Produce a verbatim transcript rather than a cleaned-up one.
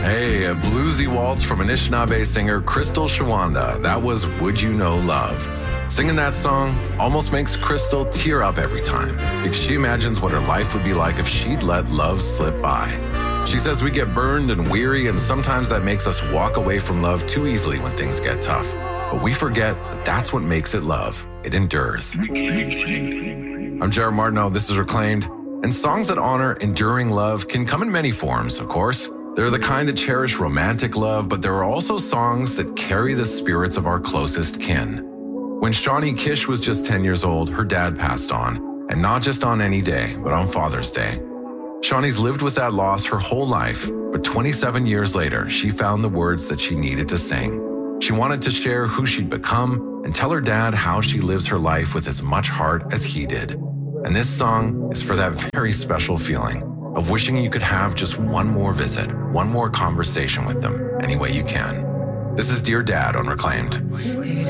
Hey, a bluesy waltz from Anishinaabe singer Crystal Shawanda. That was Would You Know Love. Singing that song almost makes Crystal tear up every time because she imagines what her life would be like if she'd let love slip by. She says we get burned and weary, and sometimes that makes us walk away from love too easily when things get tough. But we forget that that's what makes it love. It endures. I'm Jared Martineau. This is Reclaimed. And songs that honor enduring love can come in many forms, of course. They're the kind that cherish romantic love, but there are also songs that carry the spirits of our closest kin. When Shawnee Kish was just ten years old, her dad passed on, and not just on any day, but on Father's Day. Shawnee's lived with that loss her whole life, but twenty-seven years later, she found the words that she needed to sing. She wanted to share who she'd become and tell her dad how she lives her life with as much heart as he did. And this song is for that very special feeling of wishing you could have just one more visit, one more conversation with them, any way you can. This is Dear Dad on Reclaimed.